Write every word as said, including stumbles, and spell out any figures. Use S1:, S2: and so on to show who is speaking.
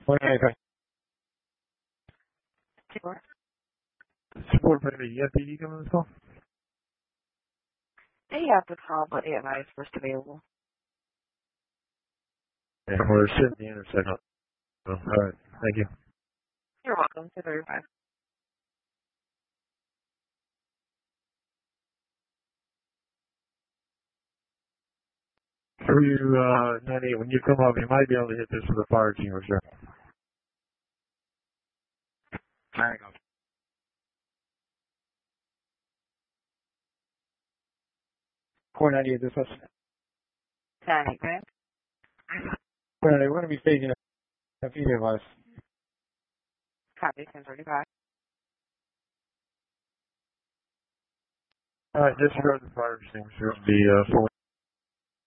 S1: Okay.
S2: Sure.
S1: Support for the E F T D coming this call?
S2: They have to call, but the advice first available.
S1: And we're sitting at the intersection. Oh, all right. Thank you.
S2: You're welcome. two thirty-five.
S1: For you, uh, ninety-eight, when you come up, you might be able to hit this with a fire extinguisher. Hang on. four ninety-eight, this was.
S2: Danny, okay?
S1: four ninety-eight, we're going to be staging a few device.
S2: Copy, ten thirty-five.
S1: All right, disregard the fire extinguisher. The, uh, full